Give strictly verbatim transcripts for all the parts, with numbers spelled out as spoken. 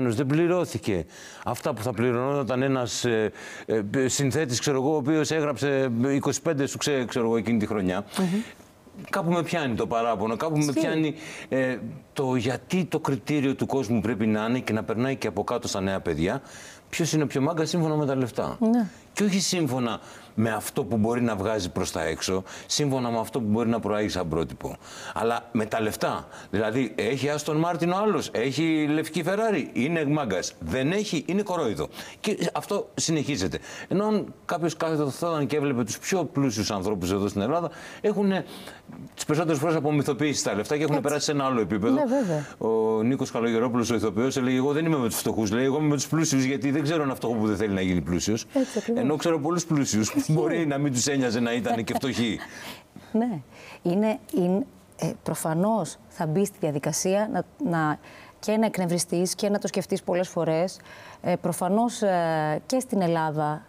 προηγουμένως, δεν πληρώθηκε αυτά που θα πληρωνόταν ένας ε, ε, συνθέτης, ξέρω εγώ, ο οποίος έγραψε είκοσι πέντε σου ξέ, ξέρω εγώ, εκείνη τη χρονιά. Mm-hmm. Κάπου με πιάνει το παράπονο, κάπου Στη. με πιάνει ε, το γιατί το κριτήριο του κόσμου πρέπει να είναι και να περνάει και από κάτω στα νέα παιδιά. Ποιος είναι πιο μάγκα σύμφωνα με τα λεφτά. Ναι. Και όχι σύμφωνα με αυτό που μπορεί να βγάζει προς τα έξω, σύμφωνα με αυτό που μπορεί να προάγει σαν πρότυπο. Αλλά με τα λεφτά. Δηλαδή, έχει Άστον Μάρτιν ο άλλος, έχει λευκή Φεράρι, είναι μάγκας. Δεν έχει, είναι κορόιδο. Και αυτό συνεχίζεται. Ενώ αν κάποιος κάθεται και έβλεπε τους πιο πλούσιους ανθρώπους εδώ στην Ελλάδα, έχουν τις περισσότερες φορές απομυθοποιήσει τα λεφτά και έχουν περάσει σε ένα άλλο επίπεδο. Ναι, ο Νίκος Καλογερόπουλος, ο ηθοποιός, έλεγε: εγώ δεν είμαι με τους φτωχούς, λέει, εγώ είμαι με τους πλούσιους, γιατί δεν ξέρω ένα φτωχό που δεν θέλει να γίνει πλούσιος. Ενώ ξέρω πολλούς πλούσιους που μπορεί να μην τους ένοιαζε να ήταν και φτωχοί. Ναι. Είναι, είναι, ε, προφανώς θα μπει στη διαδικασία να, να, και να εκνευριστείς και να το σκεφτείς πολλές φορές. Ε, προφανώς ε, και στην Ελλάδα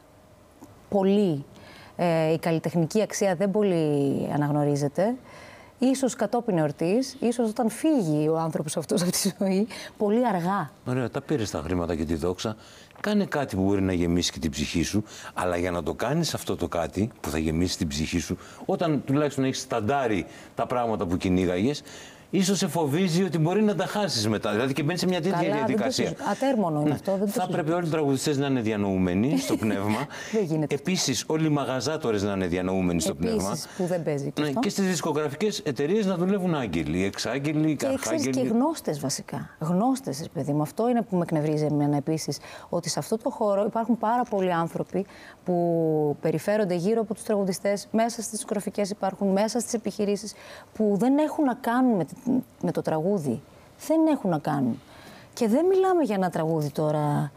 πολύ ε, η καλλιτεχνική αξία δεν πολύ αναγνωρίζεται. Ίσως κατόπιν εορτής, ίσως όταν φύγει ο άνθρωπος αυτός από τη ζωή, πολύ αργά. Ωραία, τα πήρες τα χρήματα και τη δόξα. Κάνε κάτι που μπορεί να γεμίσει και την ψυχή σου, αλλά για να το κάνεις αυτό το κάτι που θα γεμίσει την ψυχή σου, όταν τουλάχιστον έχεις σταντάρει τα πράγματα που κυνήγαγες, ίσως σε φοβίζει ότι μπορεί να τα χάσεις μετά. Δηλαδή και μπαίνει σε μια τέτοια Καλά, διαδικασία. Ατέρμονο είναι ναι. αυτό. Δεν θα πρέπει όλοι οι τραγουδιστές να είναι διανοούμενοι στο πνεύμα. Επίσης, όλοι οι μαγαζάτορες να είναι διανοούμενοι στο Επίσης, πνεύμα. που δεν παίζει. Ναι, και στις δισκογραφικές εταιρείες να δουλεύουν άγγελοι, εξάγγελοι, και αρχάγγελοι. Και γνώστες βασικά. Γνώστες, παιδί μου. Αυτό είναι που με εκνευρίζει εμένα επίσης. Ότι σε αυτό το χώρο υπάρχουν πάρα πολλοί άνθρωποι που περιφέρονται γύρω από τους τραγουδιστές, μέσα στις δισκογραφικές υπάρχουν, μέσα στις επιχειρήσεις, που δεν έχουν να κάνουν με με το τραγούδι. Δεν έχουν να κάνουν. Και δεν μιλάμε για ένα τραγούδι τώρα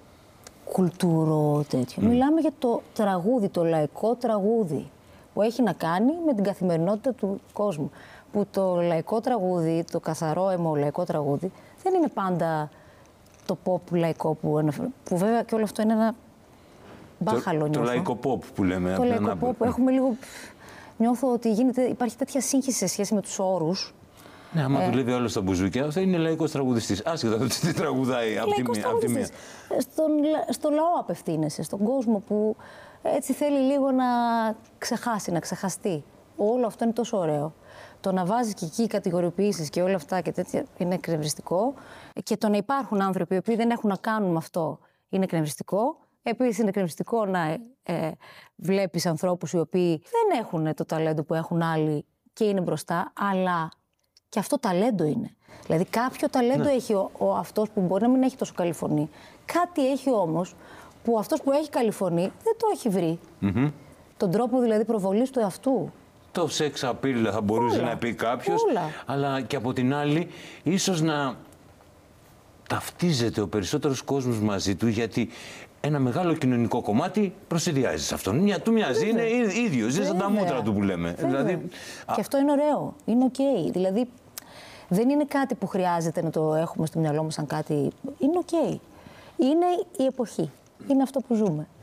κουλτούρο τέτοιο. Mm. Μιλάμε για το τραγούδι, το λαϊκό τραγούδι που έχει να κάνει με την καθημερινότητα του κόσμου. Που το λαϊκό τραγούδι, το καθαρό αιμο λαϊκό τραγούδι δεν είναι πάντα το pop λαϊκό που, που βέβαια και όλο αυτό είναι ένα μπάχαλο. Το, το λαϊκό pop που λέμε. Το λαϊκό pop που έχουμε λίγο... Νιώθω ότι γίνεται, υπάρχει τέτοια σύγχυση σε σχέση με τους όρους. Ναι, άμα ε, δουλεύει όλο στα μπουζούκια, θα είναι λαϊκός τραγουδιστής. Άσχετα το τι τραγουδάει από τη μία. Στον, στο λαό απευθύνεσαι, στον κόσμο που έτσι θέλει λίγο να ξεχάσει, να ξεχαστεί. Όλο αυτό είναι τόσο ωραίο. Το να βάζει και εκεί κατηγοριοποιήσεις και όλα αυτά και τέτοια είναι εκνευριστικό. Και το να υπάρχουν άνθρωποι οι οποίοι δεν έχουν να κάνουν με αυτό είναι εκνευριστικό. Επίσης είναι εκνευριστικό να ε, βλέπεις ανθρώπους οι οποίοι δεν έχουν το ταλέντο που έχουν άλλοι και είναι μπροστά, αλλά και αυτό ταλέντο είναι. Δηλαδή κάποιο ταλέντο ναι. έχει ο, ο αυτός που μπορεί να μην έχει τόσο καλή φωνή. Κάτι έχει όμως που αυτός που έχει καλή φωνή δεν το έχει βρει. Mm-hmm. Τον τρόπο δηλαδή προβολής του εαυτού. Το σεξ απειλ θα μπορούσε όλα, να πει κάποιος, όλα. Αλλά και από την άλλη ίσως να ταυτίζεται ο περισσότερος κόσμος μαζί του, γιατί ένα μεγάλο κοινωνικό κομμάτι προσυδειάζει σε αυτόν. Μια, του μοιάζει, Βέβαια. είναι ίδιος, ζει σαν τα μούτρα του που λέμε. Δηλαδή, και αυτό είναι ωραίο, είναι οκ. Okay. Δηλαδή δεν είναι κάτι που χρειάζεται να το έχουμε στο μυαλό μας σαν κάτι, είναι οκ. Okay. Είναι η εποχή, είναι αυτό που ζούμε.